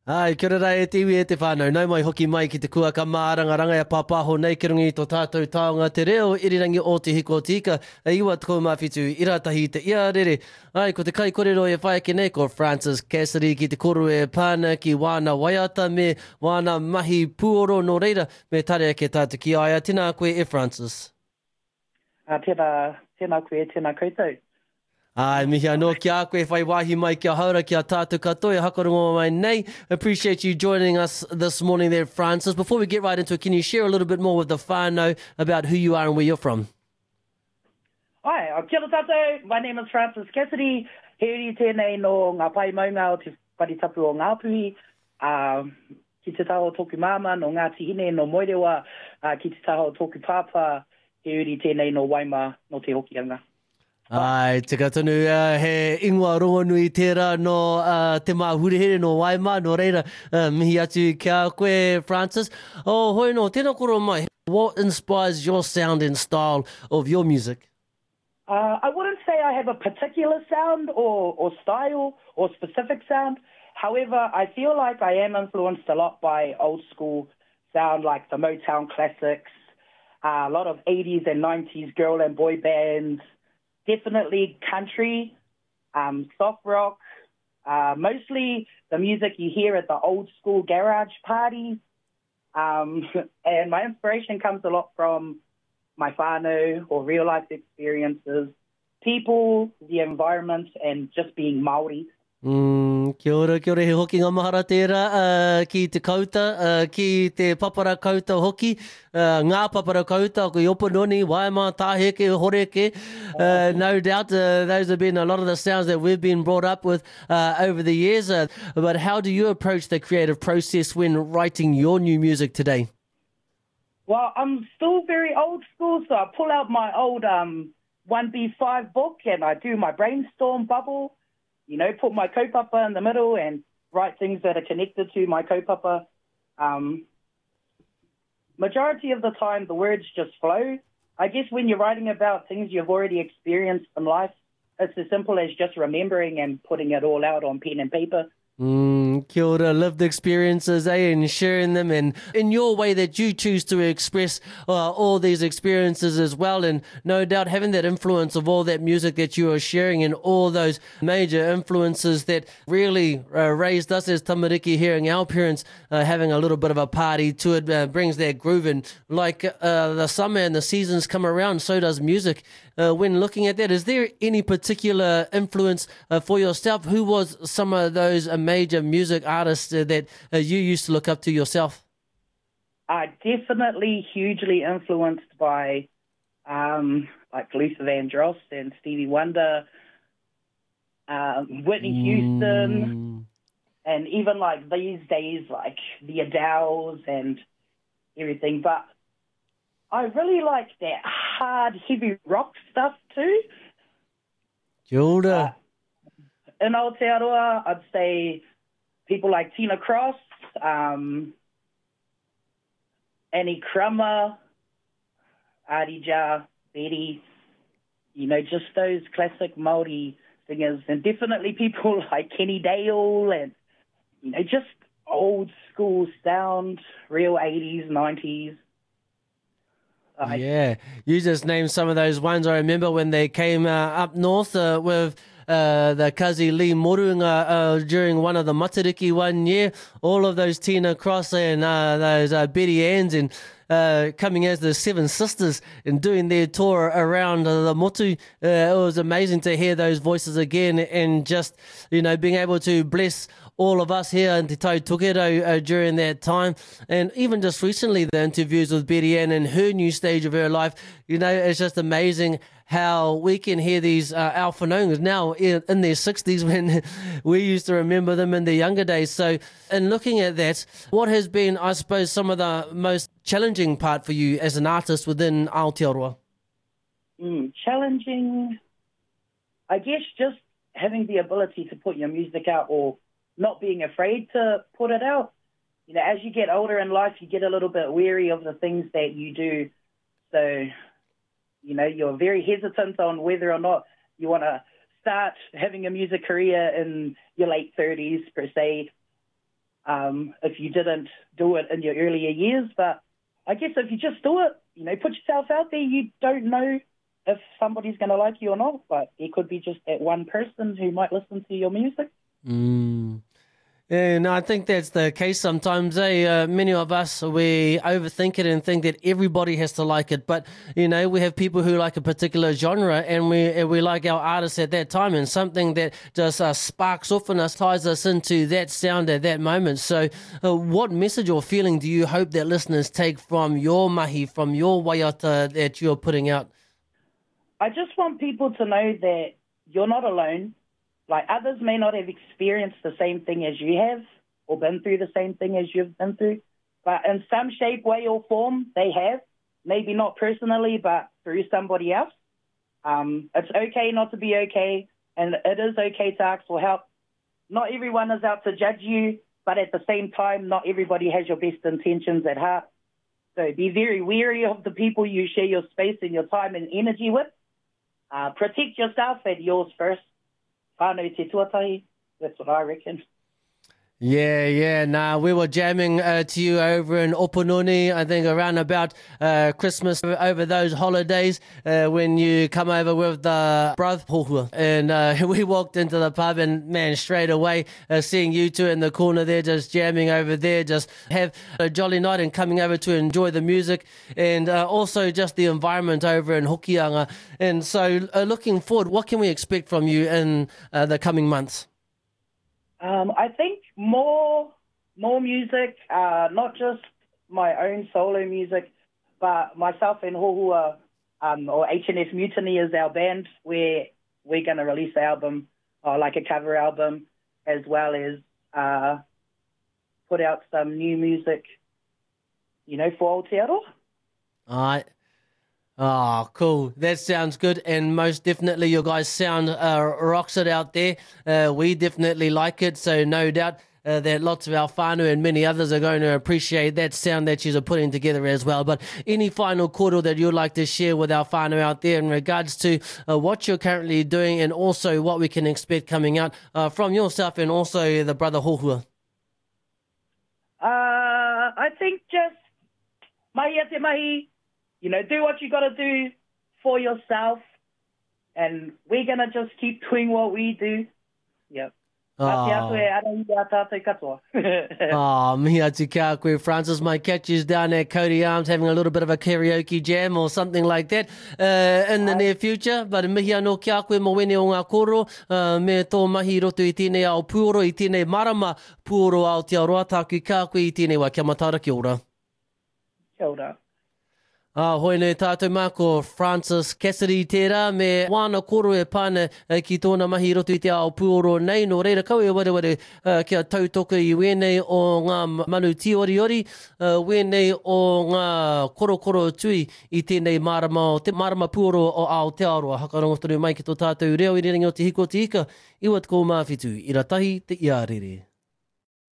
Ai, kia ora e tiwi e te whānau. Nau mai hoki mai ki te kua ka mārangaranga e papaho nei ki rungi tō tātou taonga te reo irirangi o te hiko tika. E iwa tko mawhitu iratahi te ia rere. Ai, ko te kai korero e whae ke nei ko Francis Cassidy ki te koro e pāna ki wāna waiata me wāna mahi puoro no reira me tare ke tātou ki aia. Tēnā koe e Francis. Tēnā koe, tēnā koutou. Ai, mihi anō ki a koe whai wahi mai kia haura kia tātou katoa e hakarongo mai nei. Appreciate you joining us this morning there, Francis. Before we get right into it, can you share a little bit more with the whānau about who you are and where you're from? Ai, kia ora tātou. My name is Francis Cassidy. Heuri tēnei no ngā pai maunga o te wharitapu o Ngāpuhi. Ki te taho tōku māma no Ngāti Hine no Moerewa. Ki te taho tōku pāpā. Heuri tēnei no Waima no te Hokianga. Ai, te katonu, he ingoa rongonui tērā no te māhurehere no Waima, no reira, mihi atu kia koe, Francis. Oh, hoi no, tēnā koro mai. What inspires your sound and style of your music? I wouldn't say I have a particular sound or style or specific sound. However, I feel like I am influenced a lot by old school sound like the Motown classics, a lot of 80s and 90s girl and boy bands, definitely country, soft rock, mostly the music you hear at the old school garage parties. And my inspiration comes a lot from my whānau or real life experiences, people, the environment, and just being Māori. Kia ora he hoki ngā mahara tērā ki te kauta, ki te papara kauta hoki, ngā papara kauta, ko Yopanoni, Waima, Tāheke, Horeke. No doubt those have been a lot of the sounds that we've been brought up with over the years. But how do you approach the creative process when writing your new music today? Well, I'm still very old school, so I pull out my old 1B5 book and I do my brainstorm bubble. You know, put my kaupapa in the middle and write things that are connected to my kaupapa. Majority of the time, the words just flow. I guess when you're writing about things you've already experienced in life, it's as simple as just remembering and putting it all out on pen and paper. Kia ora, lived experiences, and sharing them and in your way that you choose to express all these experiences as well, and no doubt having that influence of all that music that you are sharing and all those major influences that really raised us as tamariki, hearing our parents having a little bit of a party to it brings that groove, and like the summer and the seasons come around, so does music. When looking at that, is there any particular influence for yourself? Who was some of those major music artists that you used to look up to yourself? Definitely hugely influenced by like Luther Vandross and Stevie Wonder, Whitney Houston, and even like these days, like the Adeles and everything. But I really like that hard, heavy rock stuff too. Kia ora. In Aotearoa, I'd say people like Tina Cross, Annie Crummer, Arija, Betty, you know, just those classic Māori singers, and definitely people like Kenny Dale and, you know, just old school sound, real 80s, 90s. Yeah, you just named some of those ones. I remember when they came up north with the Kazi Lee Morunga during one of the Matariki one year. All of those Tina Cross and those Betty Anns and coming as the Seven Sisters and doing their tour around the Motu. It was amazing to hear those voices again and just, you know, being able to bless all of us here in Te Tau Toketo during that time. And even just recently, the interviews with Betty Ann and her new stage of her life, you know, it's just amazing how we can hear these our whanaungas now in their 60s when we used to remember them in their younger days. So in looking at that, what has been, I suppose, some of the most challenging part for you as an artist within Aotearoa? Challenging, I guess just having the ability to put your music out or not being afraid to put it out. You know, as you get older in life, you get a little bit weary of the things that you do. So, you know, you're very hesitant on whether or not you want to start having a music career in your late 30s, per se. if you didn't do it in your earlier years. But I guess if you just do it, put yourself out there, you don't know if somebody's going to like you or not, but it could be just that one person who might listen to your music. And I think that's the case sometimes. Many of us, we overthink it and think that everybody has to like it. But, we have people who like a particular genre, and we like our artists at that time, and something that just sparks off in us, ties us into that sound at that moment. So what message or feeling do you hope that listeners take from your mahi, from your waiata that you're putting out? I just want people to know that you're not alone. Like, others may not have experienced the same thing as you have or been through the same thing as you've been through. But in some shape, way or form, they have. Maybe not personally, but through somebody else. It's okay not to be okay, and it is okay to ask for help. Not everyone is out to judge you, but at the same time, not everybody has your best intentions at heart. So be very wary of the people you share your space and your time and energy with. Protect yourself and yours first. Whānau te tuatahi. That's what I reckon. Yeah. Nah, we were jamming to you over in Opunoni, I think around about Christmas, over those holidays, when you come over with the brother Pohua. And we walked into the pub, and man, straight away, seeing you two in the corner there, just jamming over there, just have a jolly night and coming over to enjoy the music, and also just the environment over in Hokianga. And so looking forward, what can we expect from you in the coming months? I think more music, not just my own solo music, but myself and Hohua, or HNS Mutiny is our band, where we're going to release an album, like a cover album, as well as put out some new music, for Aotearoa. All right. Oh, cool. That sounds good. And most definitely your guys' sound rocks it out there. We definitely like it. So no doubt that lots of our whānau and many others are going to appreciate that sound that you're putting together as well. But any final kōrero that you'd like to share with our whānau out there in regards to what you're currently doing, and also what we can expect coming out from yourself and also the brother Hohua? I think just mahi a te mahi. Do what you got to do for yourself, and we're going to just keep doing what we do. Yep. Mihi atu kia koe, Francis. Might catch you down at Cody Arms having a little bit of a karaoke jam or something like that in the near future. But mihi anō kia koe mo wene o ngā kōrero, me tō mahi roto I tēnei ao puoro, I tēnei marama puoro Aotearoa. Tāku kia koe I tēnei wā, kia matara, kia ora. Kia ora. Hoi nei tātou māko Francis Cassidy tērā, me wāna koro e pāna ki tōna mahi roto I te ao puoro nei. Nō reira kau e ware kia tautoko I wēnei o ngā manu tioriori, wēnei o ngā korokoro tui I tēnei marama puoro o Aotearoa. Hakarongo tonu mai ki tō tātou reo I rerengi o te hiko te ika, iwa te kou mawhitu, I ratahi te iarere.